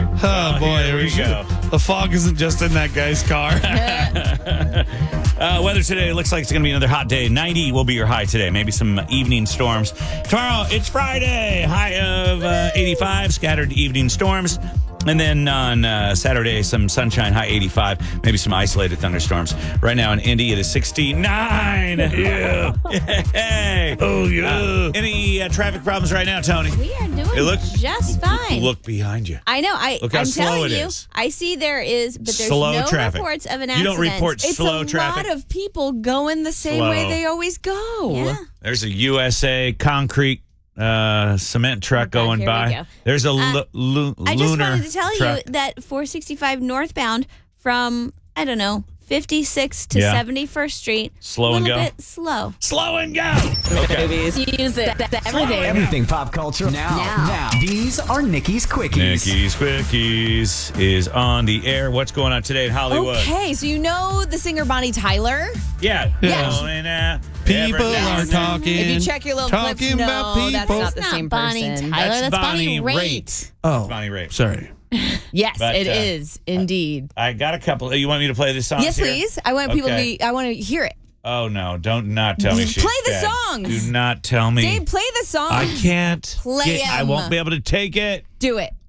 right. Oh, boy. Here we go. The fog isn't just in that guy's car. Weather today looks like it's going to be another hot day. 90 will be your high today. Maybe some evening storms. Tomorrow, it's Friday. High of 85. Scattered evening storms. And then on Saturday, some sunshine, high 85. Maybe some isolated thunderstorms. Right now in Indy, it is 69. Yeah. Hey. Oh, yeah. Any traffic problems right now, Tony? We are doing just fine. Look behind you. I know. Look how I'm slow telling it you. is. I see there is, but there's Slow no traffic. reports of an You accident. don't report It's slow a traffic. lot of people going the same way Slow. they always go. Yeah. There's a USA concrete cement truck God, going here we by. go. There's a I just lunar wanted to tell truck. you that 465 northbound from, I don't know, 56 to Yeah. 71st Street. Slow a and little go? bit slow. Slow and go. Okay. Use it every day. Everything pop culture now. These are Nikki's Quickies. Nikki's Quickies is on the air. What's going on today in Hollywood? Okay, so you know the singer Bonnie Tyler? Yeah. Yeah. Going out People every now are and then. talking. If you check your little clips, talking no, about people. that's not the That's same not Bonnie person. Tyler. That's That's Bonnie Bonnie Raitt. Raitt. Oh, Bonnie Raitt. sorry. Yes, But, it is indeed. I got a couple. You want me to play this song? Yes, please. I want people Okay. to be. I want to hear it. Oh, no. Don't not tell me she's Play the dead. songs. Do not tell me. Dave, play the song. I can't. Play I won't them. be able to take it. Do it.